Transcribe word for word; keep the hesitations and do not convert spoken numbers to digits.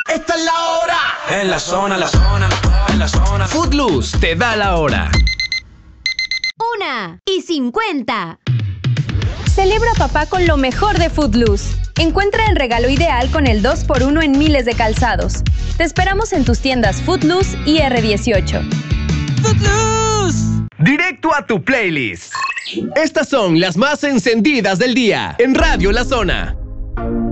¡Esta es la hora! En la zona, la zona, en la zona. Footloose te da la hora. Una y cincuenta. Celebra a papá con lo mejor de Footloose. Encuentra el regalo ideal con el dos por uno en miles de calzados. Te esperamos en tus tiendas Footloose y erre dieciocho. ¡Footloose! Directo a tu playlist. Estas son las más encendidas del día en Radio La Zona.